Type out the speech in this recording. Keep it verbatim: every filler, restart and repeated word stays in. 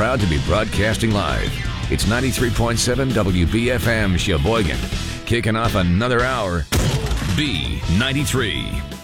proud to be broadcasting live. It's ninety-three point seven W B F M Sheboygan. Kicking off another hour. B ninety-three.